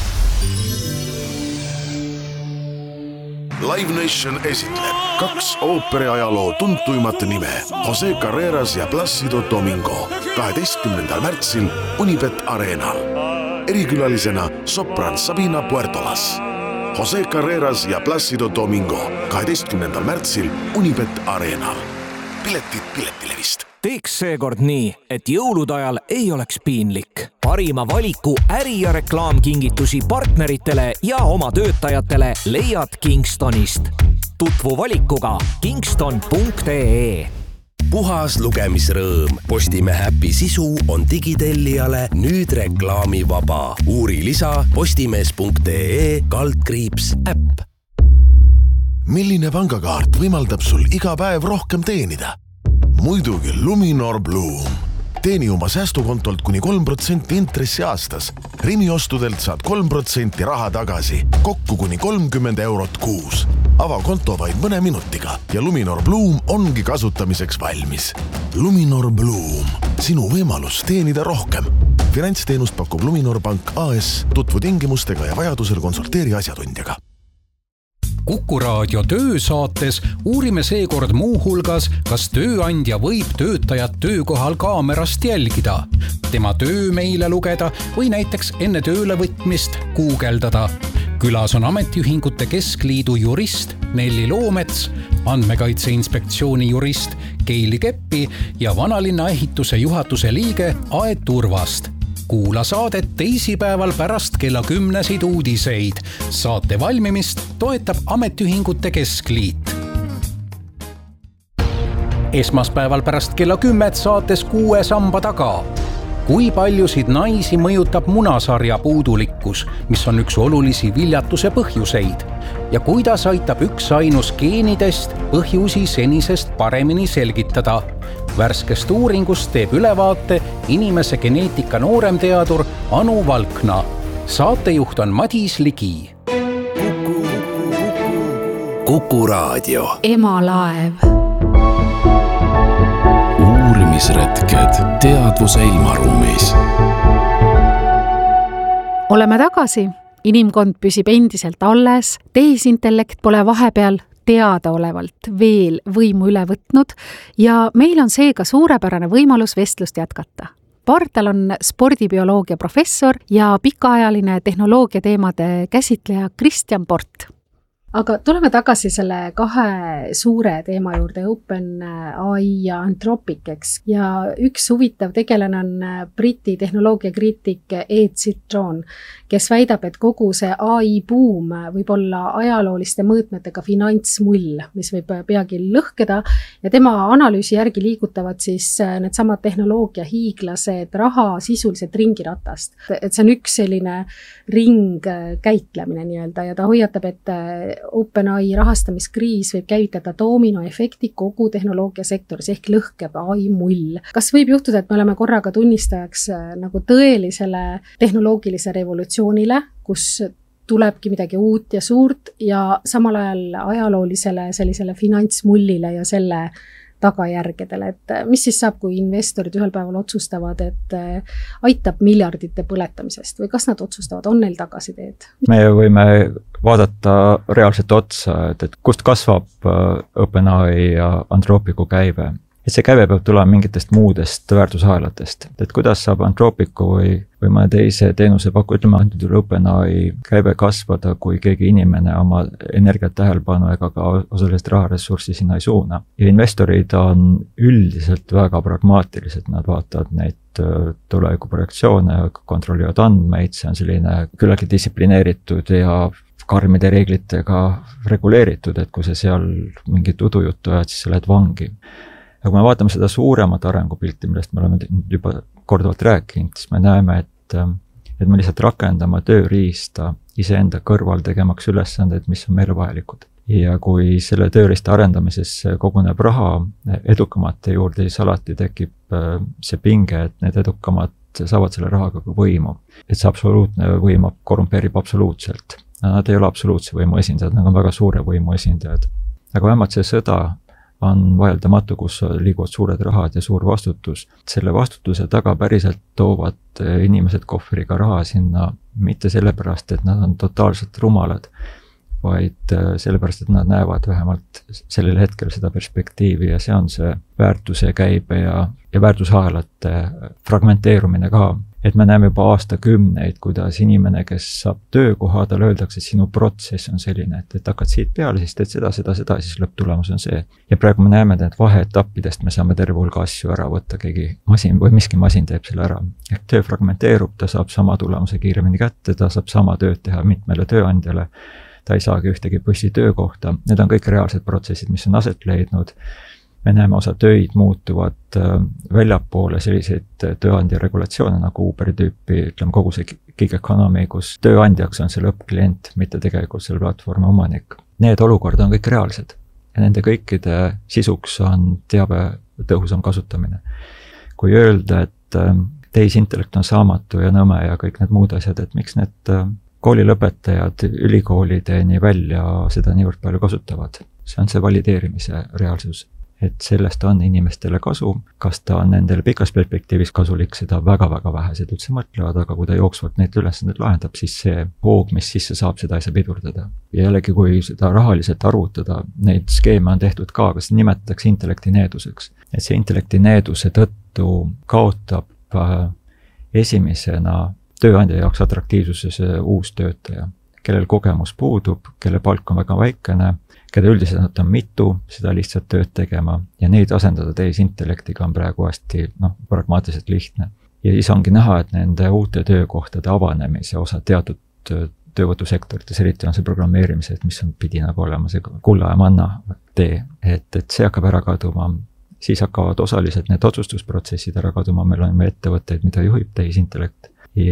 Live Nation esitleb 2 ooperiajaloo tuntuimat nime Jose Carreras ja Plácido Domingo 12. märtsil Unibet Arenal. Erikülalisena sopran Sabina Puertolas. Jose Carreras ja Plácido Domingo 12. märtsil Unibet Arenal. Piletid Piletilevist. Teeks seekord nii, et jõulude ajal ei oleks piinlik. Parima valiku äri- ja reklaamkingitusi partneritele ja oma töötajatele leiad Kingstonist. Tutvu valikuga kingston.ee. Puhas lugemisrõõm. Postimehe äpi sisu on digitellijale nüüd reklaamivaba. Uuri lisa postimees.ee/äpp. Milline pangakaart võimaldab sul iga päev rohkem teenida? Muidugi Luminor Bloom. Teeni oma säästukontolt kuni 3% intressi aastas. Rimi ostudelt saad 3% raha tagasi. Kokku kuni 30 eurot kuus. Ava konto vaid mõne minutiga ja Luminor Bloom ongi kasutamiseks valmis. Luminor Bloom. Sinu võimalus teenida rohkem. Finantsteenust pakub Luminor Pank AS. Tutvu tingimustega ja vajadusel konsulteeri asjatundjaga. Kuku Raadio töösaates uurime seekord muu hulgas, kas tööandja võib töötajat töökohal kaamerast jälgida, tema töö meile lugeda või näiteks enne töölevõtmist guugeldada. Külas on Ametiühingute Keskliidu jurist Nelli Loomets, Andmekaitse Inspektsiooni jurist Keili Keppi ja Vanalinna ehituse juhatuse liige Aet Urvast. Kuula saadet teisipäeval pärast kella 10 uudiseid. Saate valmimist toetab Ametiühingute Keskliit. Esmaspäeval pärast kella 10 saates 6 samba taga. Kui paljusid naisi mõjutab munasarja puudulikkus, mis on üks olulisi viljatuse põhjuseid? Ja kuidas aitab üks ainus geenidest põhjusi senisest paremini selgitada? Värskest uuringust teeb ülevaate inimese geneetika nooremteadur Anu Valkna. Saatejuht on Madis Ligi. Kuku Raadio. Emalaev. Uurimisretked teadvuse ilmaruumis. Oleme tagasi. Inimkond püsib endiselt alles. Tehisintellekt pole vahepeal teadaolevalt veel võimu üle võtnud ja meil on seega suurepärane võimalus vestlust jätkata. Pardal on spordibioloogia professor ja pikaajaline tehnoloogia teemade käsitleja Kristjan Port. Aga tuleme tagasi selle kahe suure teema juurde, OpenAI ja Anthropic, eks. Ja üks huvitav tegelane on Briti tehnoloogiakriitik Ed Citron, kes väidab, et kogu see AI buum võib olla ajalooliste mõõtmetega finantsmull, mis võib peagi lõhkeda ja tema analüüsi järgi liigutavad siis need samad tehnoloogia hiiglased raha sisuliselt ringiratast. Et see on üks selline ringkäitlemine nii-öelda ja ta hoiatab, et OpenAI rahastamiskriis võib käivitada doominoefekti kogu tehnoloogiasektoris ehk lõhkeb AI mull. Kas võib juhtuda, et me oleme korraga tunnistajaks nagu tõelisele tehnoloogilise revolutsioonile, kus tulebki midagi uut ja suurt ja samal ajal ajaloolisele sellisele finantsmullile ja selle tagajärgedele, et mis siis saab, kui investorid ühel päeval otsustavad, et aitab miljardite põletamisest või kas nad otsustavad, on neil tagasiteed? Me võime vaadata reaalselt otsa, et kust kasvab OpenAI ja Anthropicu käive. Et see käive peab tulema mingitest muudest väärtusahelatest. Et kuidas saab Anthropicu või mõne teise teenuse pakku, ütleme, OpenAI käive kasvada, kui keegi inimene oma energiat tähelepanu ega ka osaliselt raharessurssi sinna ei suuna. Ja investorid on üldiselt väga pragmaatilised, nad vaatavad neid tulevikuprojektsioone, kontrollivad andmeid, see on selline küllalt distsiplineeritud ja karmide reeglitega reguleeritud, et kui sa seal mingit udujuttu ajad, siis sa lähed vangi. Ja kui me vaatame seda suuremat arengupilti, millest me oleme juba korduvalt rääkinud, siis me näeme, et me lihtsalt rakendame tööriista iseenda kõrval tegemaks ülesanded, mis on meile vajalikud. Ja kui selle tööriista arendamises koguneb raha edukamate juurde, siis alati tekib see pinge, et need edukamad saavad selle rahaga ka võimu. Et see absoluutne võim korrumpeerib absoluutselt. Nad ei ole absoluutse võimu esindajad, nad on väga suure võimu esindajad. Aga vähemalt see sõda on vaieldamatu, kus liiguvad suured rahad ja suur vastutus. Selle vastutuse taga päriselt toovad inimesed kohvriga raha sinna mitte sellepärast, et nad on totaalselt rumalad, vaid sellepärast, et nad näevad vähemalt sellel hetkel seda perspektiivi ja see on see väärtuse käibe ja väärtusahelate fragmenteerumine ka. Et me näeme juba aastakümneid, kuidas inimene, kes saab töökoha, tal öeldakse, et sinu protsess on selline, et hakkad siit peale, siis teed seda, siis lõpptulemus on see. Ja praegu me näeme, et vaheetappidest me saame terve hulga asju ära võtta, keegi masin või miski masin teeb selle ära. Ehk töö fragmenteerub, ta saab sama tulemuse kiiremini kätte, ta saab sama tööd teha mitmele tööandjale, ta ei saagi ühtegi püssi töökohta. Need on kõik reaalsed protsessid, mis on aset leidnud. Me näeme osa töid muutuvad väljapoole selliseid tööandja regulatsioone nagu Uberi tüüpi, ütleme kogu see gig economy, kus tööandjaks on see lõppklient, mitte tegelikult selle platvormi omanik. Need olukorrad on kõik reaalsed ja nende kõikide sisuks on teabe tõhusam kasutamine. Kui öelda, et tehisintellekt on saamatu ja nõme ja kõik need muud asjad, et miks need koolilõpetajad ülikoolideni välja seda niivõrd palju kasutavad, see on see valideerimise reaalsus. et sellest on inimestele kasu, kas ta on nendele pikas perspektiivis kasulik, seda väga-väga vähesed üldse mõtlevad, aga kui ta jooksvalt neid ülesanded lahendab, siis see hoog, mis sisse saab, seda ei saa pidurdada. Ja jällegi, kui seda rahaliselt arvutada, neid skeeme on tehtud ka, kas nimetatakse intellektineeduseks. Et see intellektineeduse tõttu kaotab esimesena tööandja jaoks atraktiivsuses uus töötaja, kellel kogemus puudub, kelle palk on väga väikene, keda üldiselt on mitu seda lihtsalt tööd tegema ja neid asendada tehisintellektiga on praegu hästi pragmaatiliselt lihtne. Ja siis ongi näha, et nende uute töökohtade avanemise osa teatud töövõtusektorites, eriti on see programmeerimised, mis on pidi nagu olema see kulla ja manna tee, et see hakkab ära kaduma. Siis hakkavad osaliselt need otsustusprotsessid ära kaduma, meil on ettevõtteid, mida juhib tehisintellekt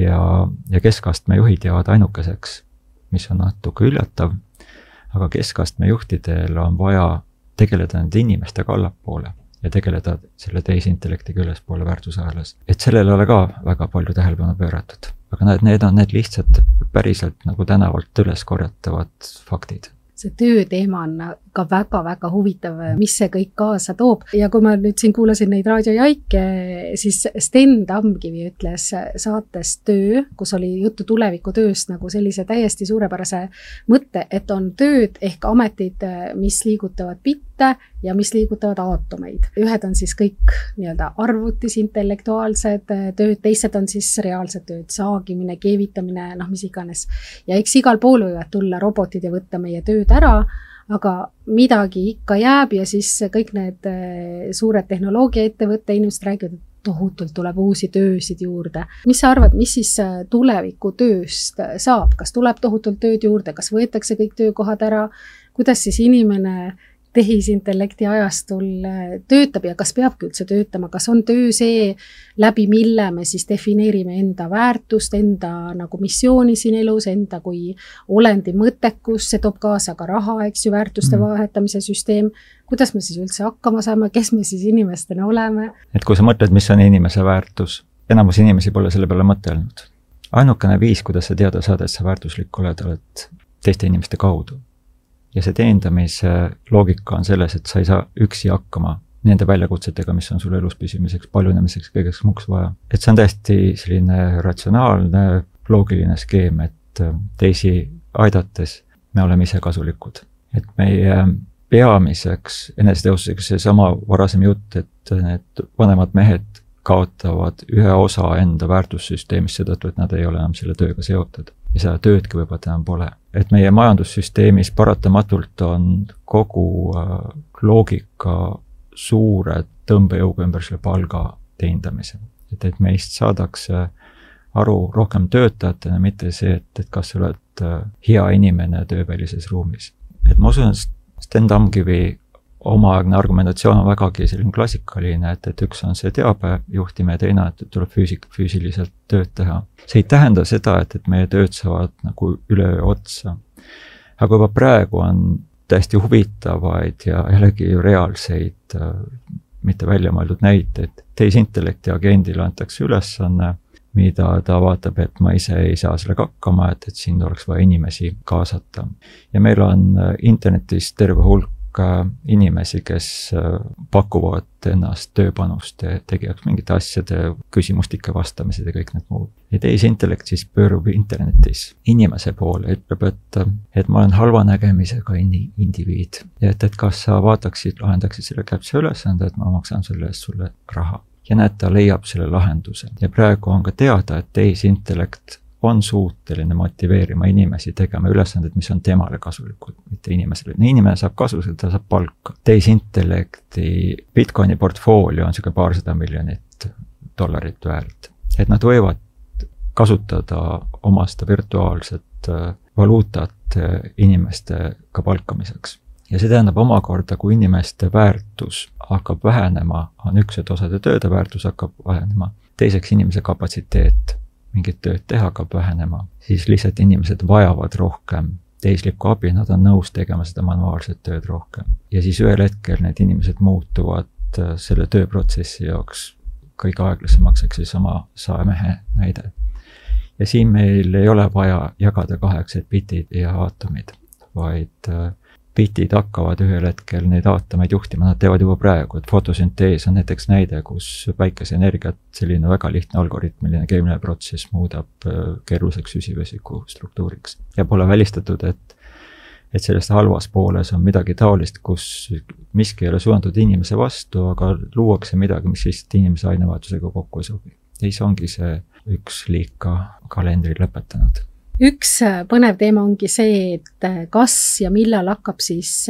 ja keskastme juhid jäävad ainukeseks, mis on natuke üllatav, aga keskastme juhtidel on vaja tegeleda nende inimestega allapoole ja tegeleda selle tehisintellektiga ülespoole väärtusahelas. Et sellele ole ka väga palju tähelepanu pööratud, aga need on need lihtsalt päriselt nagu tänavalt üles korjatavad faktid. See tööteema on ka väga-väga huvitav, mis see kõik kaasa toob. Ja kui ma nüüd siin kuulasin neid raadiojaike, siis Sten Tamkivi ütles saates Töö, kus oli juttu tulevikutööst nagu sellise täiesti suurepärase mõtte, et on tööd ehk ametid, mis liigutavad bitte ja mis liigutavad aatomeid. Ühed on siis kõik nii-öelda arvutis intellektuaalsed tööd, teised on siis reaalsed tööd, saagimine, keevitamine, mis iganes. Ja eks igal pool võivad tulla robotid ja võtta meie tööd ära, aga midagi ikka jääb ja siis kõik need suured tehnoloogiaettevõtte inimesed räägivad, et tohutult tuleb uusi töösid juurde. Mis sa arvad, mis siis tuleviku tööst saab? Kas tuleb tohutult tööd juurde? Kas võetakse kõik töökohad ära? Kuidas siis inimene tehisintellekti ajastul töötab ja kas peabki üldse töötama? Kas on töö see, läbi mille me siis defineerime enda väärtust, enda nagu missiooni siin elus, enda kui olendi mõttekus, see toob kaasa ka raha, eks ju, väärtuste vahetamise süsteem. Kuidas me siis üldse hakkama saame, kes me siis inimestena oleme? Et kui sa mõtled, mis on inimese väärtus, enamus inimesi pole selle peale mõtelnud. Ainukene viis, kuidas sa teada saada, et sa väärtuslik oled teiste inimeste kaudu. Ja see teendamise loogika on selles, et sa ei saa üksi hakkama nende väljakutsetega, mis on sul elus püsimiseks, paljunemiseks, kõigeks muuks vaja. Et see on täiesti selline ratsionaalne, loogiline skeem, et teisi aidates me oleme ise kasulikud. Et meie peamiseks enesetõustuseks see sama varasem jutt, et need vanemad mehed kaotavad ühe osa enda väärtussüsteemist seetõttu, et nad ei ole enam selle tööga seotud. Ja seda töödki võib-olla enam pole. Et meie majandussüsteemis paratamatult on kogu loogika suure tõmbejõuga ümber selle palga teendamise. Et meist saadakse aru rohkem töötajatena, mitte see, et kas sa oled hea inimene töövälises ruumis. Et ma usun, Sten Tamkivi omaaegne argumentatsioon on vägagi selline klassikaline, et üks on see teabejuhtimine ja teine, et tuleb füüsiliselt tööd teha. See ei tähenda seda, et meie tööd saavad nagu üleöö otsa. Aga juba praegu on täiesti huvitavaid ja jällegi reaalseid, mitte välja mõeldud näiteid. Tehisintellekti agendile antakse ülesanne, mida ta vaatab, et ma ise ei saa sellega hakkama, et siin oleks vaja inimesi kaasata. Ja meil on internetis terve hulk inimesi, kes pakuvad ennast tööpanust ja tegijaks mingite asjade, küsimustike vastamised ja kõik need muud. Ja tehisintellekt siis pöörub internetis inimese poole, ütleb, et ma olen halva nägemisega indiviid. Ja et kas sa lahendaksid selle käpse ülesande, et ma maksan selle eest sulle raha. Ja näed, ta leiab selle lahenduse. Ja praegu on ka teada, et tehisintellekt on suuteline motiveerima inimesi tegema ülesanded, mis on temale kasulikud, mitte inimesele. Inimene saab kasu, ta saab palka. Tehisintellekti Bitcoini portfoolio on selline $200 miljonit väärt. Et nad võivad kasutada omast virtuaalset valuutat inimestega palkamiseks. Ja see tähendab omakorda, kui inimeste väärtus hakkab vähenema, on üks, et osade tööde väärtus hakkab vähenema. Teiseks inimese kapatsiteet mingit tööd teha hakkab vähenema, siis lihtsalt inimesed vajavad rohkem tehislikku abi, nad on nõus tegema seda manuaalset tööd rohkem. Ja siis ühel hetkel need inimesed muutuvad selle tööprotsessi jaoks kõige aeglasemaks, eks siis sama saemehe näide. Ja siin meil ei ole vaja jagada kaheks, et bitid ja aatomid, vaid bitid hakkavad ühel hetkel neid aatomeid juhtima, nad teevad juba praegu, et fotosüntees on näiteks näide, kus päikeseenergiat selline väga lihtne algoritmiline keemiline protsess muudab keeruliseks süsivesiku struktuuriks. Ja pole välistatud, et sellest halvas pooles on midagi taolist, kus miski ei ole suunatud inimese vastu, aga luuakse midagi, mis lihtsalt inimese ainevahetusega kokku ei sobi. Ja siis ongi see üks liik ka kalendri lõpetanud. Üks põnev teema ongi see, et kas ja millal hakkab siis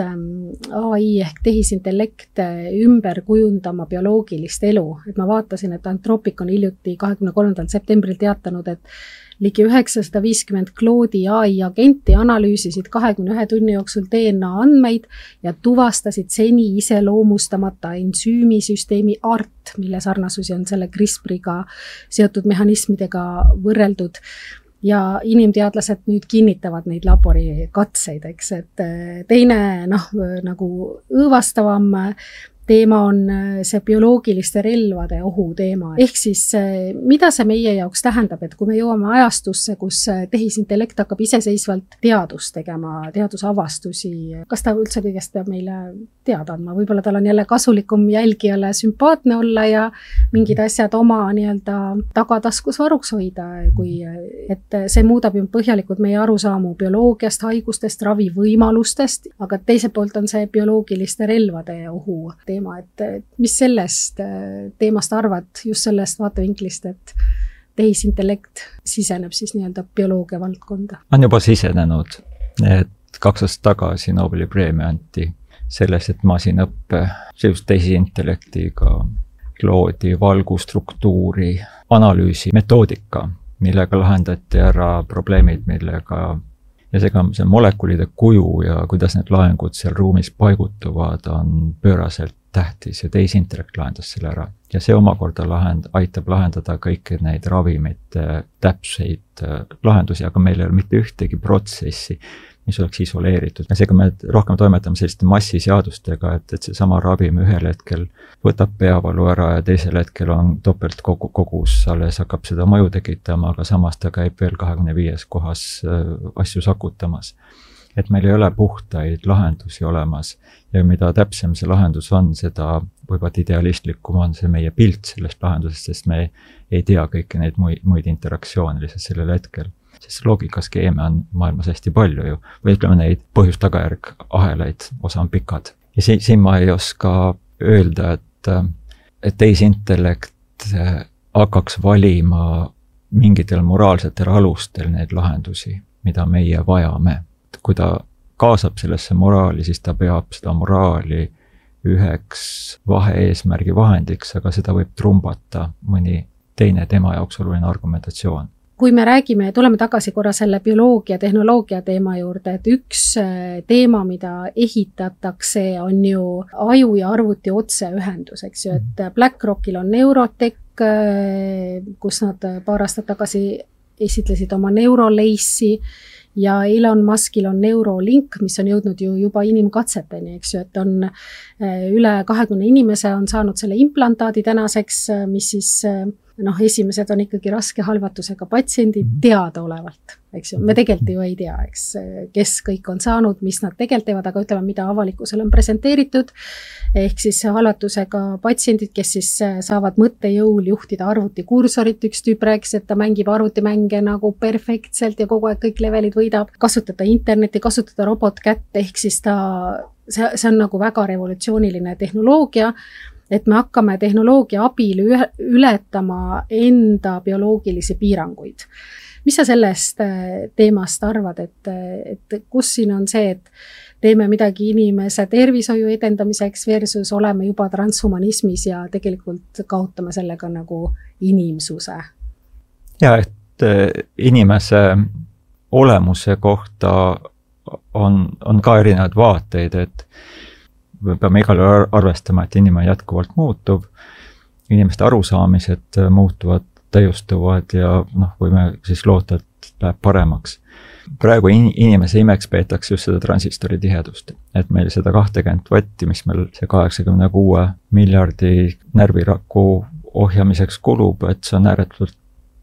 AI ehk tehisintellekt ümber kujundama bioloogilist elu. Et ma vaatasin, et Anthropic on hiljuti 23. septembril teatanud, et ligi 950 Claude'i AI agenti analüüsisid 21 tunni jooksul DNA andmeid ja tuvastasid seni iseloomustamata ensüümisüsteemi ART, mille sarnasusi on selle CRISPR-iga seotud mehhanismidega võrreldud. Ja inimteadlased nüüd kinnitavad neid laborikatseid, eks, et teine nagu õõvastavam teema on see bioloogiliste relvade ohu teema. Ehk siis, mida see meie jaoks tähendab, et kui me jõuame ajastusse, kus tehisintellekt hakkab iseseisvalt teadust tegema, teadusavastusi, kas ta üldse kõigest peab meile teada andma? Võib-olla tal on jälle kasulikum jälgijale sümpaatne olla ja mingid asjad oma nii-öelda tagataskus varuks hoida, kui, et see muudab ju põhjalikult meie arusaamu bioloogiast, haigustest, ravivõimalustest, aga teiselt poolt on see bioloogiliste relvade ohu teema, et mis sellest teemast arvad, just sellest vaatevinklist, et tehisintellekt siseneb siis nii-öelda bioloogia valdkonda? On juba sisenenud, et 2 aastat tagasi Nobeli preemia anti selles, et masinaõppe tehisintellektiga loodi valgustruktuuri analüüsi metoodika, millega lahendati ära probleemid, millega ja seega see molekulide kuju ja kuidas need laengud seal ruumis paigutuvad on pööraselt tähtis ja tehisintellekt lahendas selle ära. Ja see omakorda aitab lahendada kõiki neid ravimite täpseid lahendusi, aga meil ei ole mitte ühtegi protsessi, mis oleks isoleeritud. Ja seega me rohkem toimetame selliste massiseadustega, et see sama ravim ühel hetkel võtab peavalu ära ja teisel hetkel on topelt kogus, alles hakkab seda mõju tekitama, aga samas ta käib veel 25 kohas asju sakutamas. Et meil ei ole puhtaid lahendusi olemas ja mida täpsem see lahendus on, seda võivad idealistlikum on see meie pilt sellest lahendusest, sest me ei tea kõiki neid muid interaktsioone lihtsalt sellel hetkel. Sest loogikaskeeme on maailmas hästi palju ju, või ütleme neid põhjus-tagajärg ahelaid, osa on pikad. Ja siin ma ei oska öelda, et tehisintellekt hakkaks valima mingitel moraalsetel alustel neid lahendusi, mida meie vajame. Kui ta kaasab sellesse moraali, siis ta peab seda moraali üheks vahe-eesmärgi vahendiks, aga seda võib trumbata mõni teine tema jaoks oluline argumentatsioon. Kui me räägime, tuleme tagasi korra selle bioloogia, tehnoloogia teema juurde, et üks teema, mida ehitatakse, on ju aju ja arvuti otseühendus, eks ju, et BlackRockil on Neurotech, kus nad paar aastat tagasi esitlesid oma Neurolace'i, ja Elon Muskil on Neuralink, mis on jõudnud ju juba inimkatseteni, eks ju, et on üle 20 inimese on saanud selle implantaadi tänaseks, mis siis esimesed on ikkagi raske halvatusega patsiendid teadaolevalt, eks ju. Me tegelikult ju ei tea, eks, kes kõik on saanud, mis nad tegelikult teevad, aga ütleme, mida avalikkusele on presenteeritud, ehk siis halvatusega patsiendid, kes siis saavad mõttejõul juhtida arvutikursorit, üks tüüp rääkis, et ta mängib arvutimänge nagu perfektselt ja kogu aeg kõik levelid võidab, kasutada interneti, kasutada robotkätt, ehk siis see on nagu väga revolutsiooniline tehnoloogia, et me hakkame tehnoloogia abil ületama enda bioloogilisi piiranguid. Mis sa sellest teemast arvad, et kus siin on see, et teeme midagi inimese tervishoiu edendamiseks versus oleme juba transhumanismis ja tegelikult kaotame sellega nagu inimsuse? Ja, et inimese olemuse kohta on ka erinevad vaateid, et me peame igal arvestama, et inimene jätkuvalt muutub, inimeste arusaamised muutuvad, täiustuvad ja võime siis loota, et läheb paremaks. Praegu inimese imeks peetakse just seda transistori tihedust, et meil seda 20 vatti, mis meil see 86 miljardi närviraku ohjamiseks kulub, et see on ääretult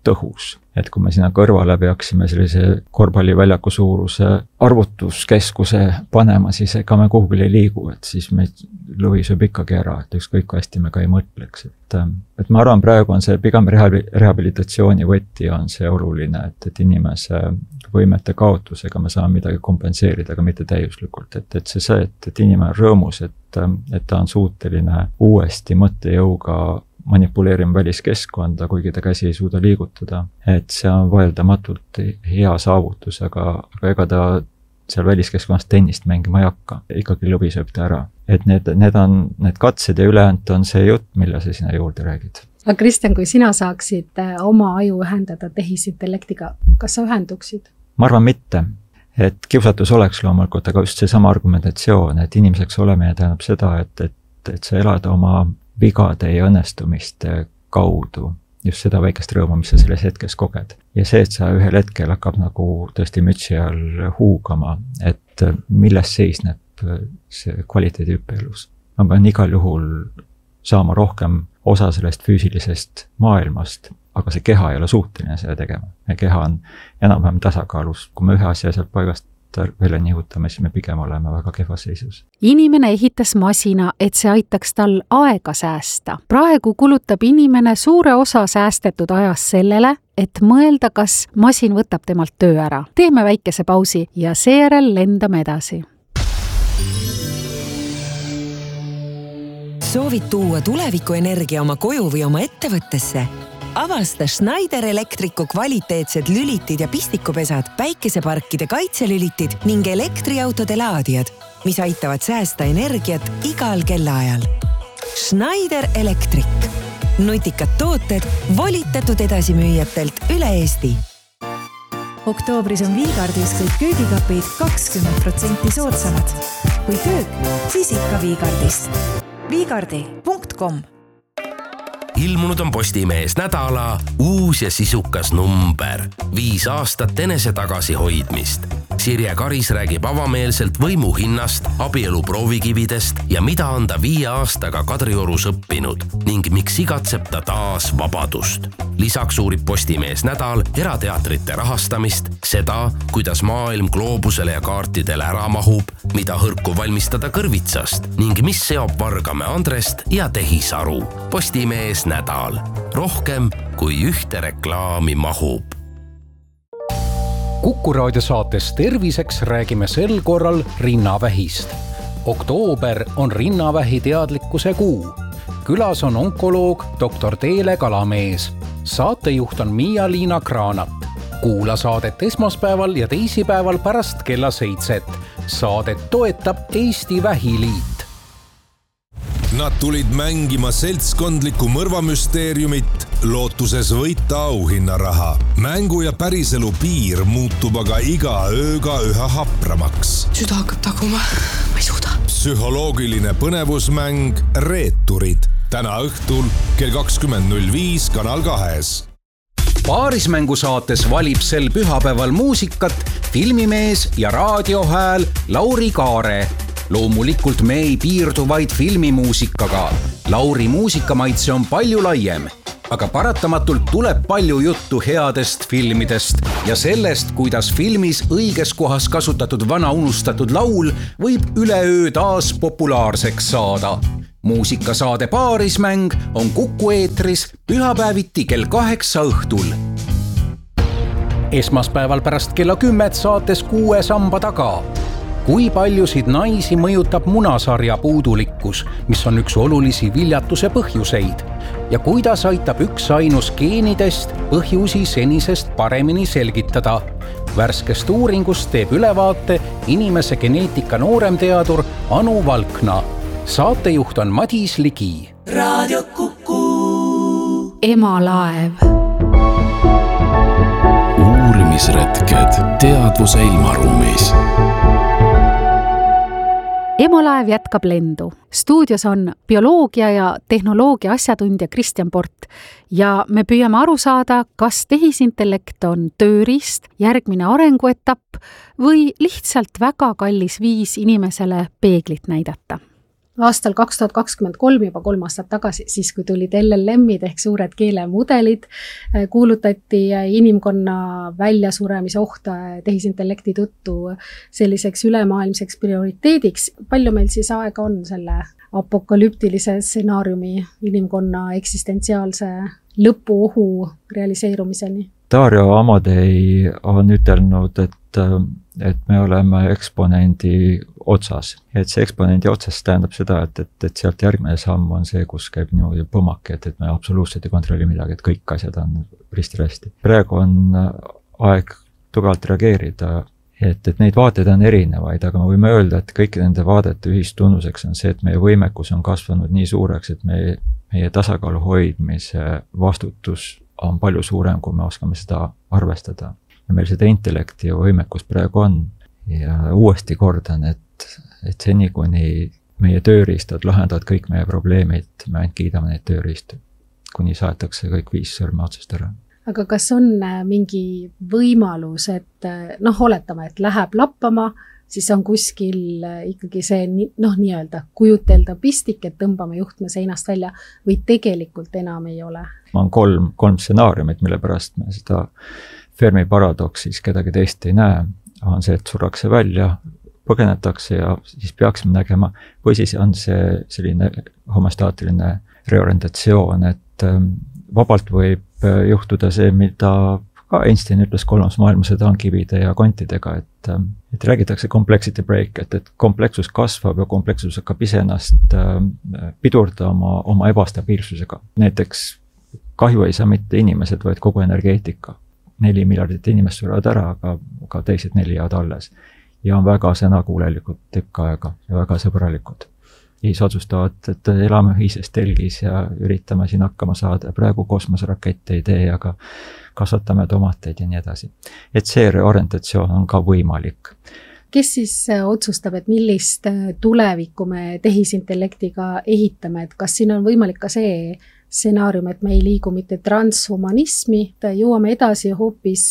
tõhus. Et kui me sinna kõrvale peaksime sellise korvpalliväljaku suuruse arvutuskeskuse panema, siis ega me kuhugile ei liigu, et siis meid lõvi sööb ikkagi ära, et ükskõik kui hästi me ka ei mõtleks. Et ma arvan, praegu on see pigem rehabilitatsiooni võti on see oluline, et inimese võimete kaotusega me saame midagi kompenseerida, aga mitte täiuslikult. Et inimene on rõõmus, et ta on suuteline uuesti mõttejõuga manipuleerima väliskeskkonda, kuigi ta käsi ei suuda liigutada. Et see on vaieldamatult hea saavutus, aga ega ta seal väliskeskkonnas tennist mängima ei hakka. Ikkagi lõvi sööb ta ära. Et need on need katsed ja ülejäänud on see jutt, mille sa sinna juurde räägid. Aga Kristjan, kui sina saaksid oma aju ühendada tehisintellektiga, kas sa ühenduksid? Ma arvan mitte. Et kiusatus oleks loomulikult, aga just see sama argumentatsioon, et inimeseks olemine tähendab seda, et sa elad oma vigade ja õnnestumiste kaudu, just seda väikest rõõmu, mis sa selles hetkes koged. Ja see, et sa ühel hetkel hakkab nagu tõesti mütsi all huugama, et milles seisneb see kvaliteedihüppe elus. Ma pean igal juhul saama rohkem osa sellest füüsilisest maailmast, aga see keha ei ole suuteline seda tegema. Ja keha on enam-vähem tasakaalus. Kui me ühe asja sealt paigast välja nihutame, siis me pigem oleme väga kehvas seisus. Inimene ehitas masina, et see aitaks tal aega säästa. Praegu kulutab inimene suure osa säästetud ajas sellele, et mõelda, kas masin võtab temalt töö ära. Teeme väikese pausi ja seejärel lendame edasi. Soovid tuua tulevikuenergia oma koju või oma ettevõttesse? Avasta Schneider Electricu kvaliteetsed lülitid ja pistikupesad, päikeseparkide kaitselülitid ning elektriautode laadijad, mis aitavad säästa energiat igal kellaajal. Schneider Electric. Nutikad tooted volitatud edasimüüjatelt üle Eesti. Oktoobris on Viigardis kõik köögikapid 20% soodsamad. Kui köök, siis ikka Viigardist. Viigardi.com Ilmunud on Postimehes nädala uus ja sisukas number. 5 aastat enese tagasihoidmist. Sirje Karis räägib avameelselt võimu hinnast, abielu proovikividest ja mida on ta 5 aastaga Kadriorus õppinud ning miks igatseb ta taas vabadust. Lisaks uurib Postimehes nädal erateatrite rahastamist, seda, kuidas maailm gloobusele ja kaartidele ära mahub, mida hõrku valmistada kõrvitsast ning mis seob Vargamäe Andrest ja Tehisaru. Postimehes nädal. Rohkem kui ühte reklaami mahub. Kuku raadiosaates Terviseks räägime sel korral rinnavähist. Oktoober on rinnavähi teadlikkuse kuu. Külas on onkoloog Dr. Teele Kalamees. Saatejuht on Miia-Liina Kraanat. Kuula saadet esmaspäeval ja teisipäeval pärast kella 7. Saadet toetab Eesti Vähiliit. Nad tulid mängima seltskondlikku mõrvamüsteeriumit, lootuses võita auhinnaraha. Mängu ja päriselu piir muutub aga iga ööga üha hapramaks. Süda hakkab taguma, ma ei suuda. Psühholoogiline põnevusmäng Reeturid. Täna õhtul kell 20.05 Kanal 2. Paarismängu saates valib sel pühapäeval muusikat filmimees ja raadiohääl Lauri Kaare. Loomulikult me ei piirdu vaid filmimuusikaga. Lauri muusikamaitse on palju laiem, aga paratamatult tuleb palju juttu headest filmidest ja sellest, kuidas filmis õiges kohas kasutatud vana unustatud laul võib üleöö taas populaarseks saada. Muusikasaade Paarismäng on Kuku eetris pühapäeviti kell 8 õhtul. Esmaspäeval pärast kella 10 saates 6 samba taga. Kui paljusid naisi mõjutab munasarja puudulikkus, mis on üks olulisi viljatuse põhjuseid, ja kuidas aitab üks ainus geenidest põhjusi senisest paremini selgitada. Värskest uuringust teeb ülevaate inimese geneetika nooremteadur Anu Valkna. Saatejuht on Madis Ligi. Raadio Kuku. Emalaev. Uurimisretked teadvuse ilmaruumis. Emalaev jätkab lendu. Stuudios on bioloogia ja tehnoloogia asjatundja Kristjan Port ja me püüame aru saada, kas tehisintellekt on tööriist, järgmine arenguetapp või lihtsalt väga kallis viis inimesele peeglit näidata. aastal 2023, juba 3 aastat tagasi, siis kui tulid LLM-id ehk suured keelemudelid, kuulutati inimkonna väljasuremise ohta tehisintellekti tõttu selliseks ülemaailmseks prioriteediks. Palju meil siis aega on selle apokalüptilise stsenaariumi inimkonna eksistentsiaalse lõpuohu realiseerumiseni? Dario Amadei on ütelnud, et me oleme eksponendi otsas. Et see eksponendi otsas tähendab seda, et sealt järgmine samm on see, kus käib niimoodi põmmaki, et me absoluutselt ei kontrolli midagi, et kõik asjad on risti-resti. Praegu on aeg tugevalt reageerida, et neid vaateid on erinevaid, aga me võime öelda, et kõiki nende vaadete ühistunnuseks on see, et meie võimekus on kasvanud nii suureks, et meie tasakaalu hoidmise vastutus on palju suurem, kui me oskame seda arvestada. Ja meil seda intellekti ja võimekus praegu on. Ja uuesti kordan, et seni, kuni meie tööriistad lahendavad kõik meie probleemid, me ainult kiidame neid tööriistu, kuni saetakse kõik 5 sõrme otsast ära. Aga kas on mingi võimalus, et oletame, et läheb lappama, siis on kuskil ikkagi see nii-öelda kujutelda pistik, et tõmbame juhtme seinast välja või tegelikult enam ei ole? On kolm stsenaariumit, mille pärast me seda Fermi paradoksis kedagi teist ei näe, on see, et surrakse välja, põgenetakse ja siis peaksime nägema, või siis on see selline homostaatiline reorientatsioon, et vabalt võib juhtuda see, mida ka Einstein ütles 3. maailmasõda on kivide ja kontidega, et räägitakse complexity break, et komplekssus kasvab ja komplekssus hakkab iseennast pidurdama oma ebastabiilsusega. Näiteks kahju ei saa mitte inimesed, vaid kogu energeetika. 4 miljardit inimest surevad ära, aga teised 4 jäävad alles. Ja on väga sõnakuulelikud tükk aega ja väga sõbralikud. Siis otsustavad, et elame ühises telgis ja üritame siin hakkama saada. Praegu kosmoserakette ei tee, aga kasvatame tomateid ja nii edasi. Et see reorientatsioon on ka võimalik. Kes siis otsustab, et millist tulevikku me tehisintellektiga ehitame? Et kas siin on võimalik ka see stsenaarium, et me ei liigu mitte transhumanismi, jõuame edasi hoopis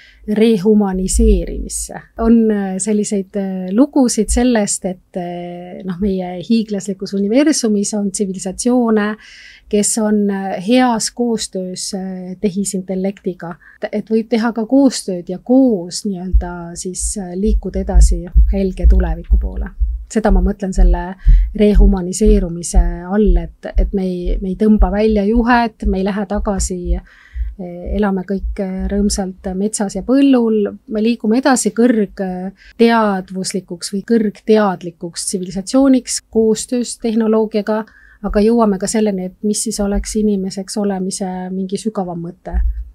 rehumaniseerimisse. On selliseid lugusid sellest, et meie hiiglaslikus universumis on tsivilisatsioone, kes on heas koostöös tehisintellektiga. Et võib teha ka koostööd ja koos nii-öelda siis liikuda edasi helge tuleviku poole. Seda ma mõtlen selle rehumaniseerumise all, et me ei tõmba välja juhet, me ei lähe tagasi, elame kõik rõõmsalt metsas ja põllul, me liigume edasi kõrgteadvuslikuks või kõrgteadlikuks tsivilisatsiooniks koostöös tehnoloogiaga, aga jõuame ka selleni, et mis siis oleks inimeseks olemise mingi sügavam mõte.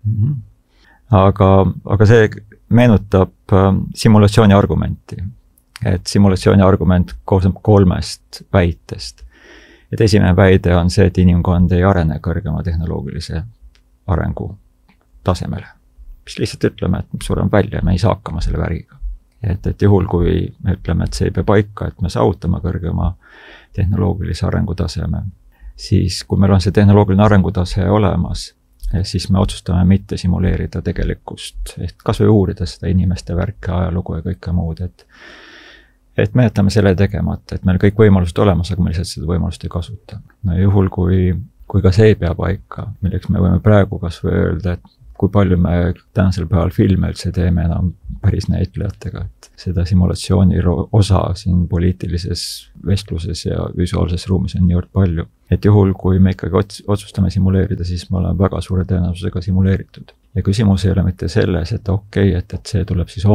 Aga see meenutab simulatsiooni argumenti. Et simulatsiooni argument koosneb 3 väitest. Et esimene väide on see, et inimkond ei arene kõrgema tehnoloogilise arengu tasemele. Mis lihtsalt ütleme, et sureme välja ja me ei saa hakkama selle väriga. Et juhul, kui me ütleme, et see ei pea paika, et me saavutame kõrgema tehnoloogilise arengutaseme, siis kui meil on see tehnoloogiline arengutase olemas, siis me otsustame mitte simuleerida tegelikkust, et kas või uurida seda inimeste värke, ajalugu ja kõike muud, et me jätame selle tegemata, et meil kõik võimalused olemas, aga me lihtsalt seda võimalust ei kasuta. No juhul, kui ka see ei pea paika, milleks me võime praegu kas või öelda, et kui palju me tänasel päeval filme üldse teeme enam päris näitlejatega, et seda simulatsiooni osa siin poliitilises vestluses ja visuaalses ruumis on niivõrd palju. Et juhul, kui me ikkagi otsustame simuleerida, siis me oleme väga suure tõenäosusega simuleeritud. Ja küsimus ei ole mitte selles, et okei, et see tuleb siis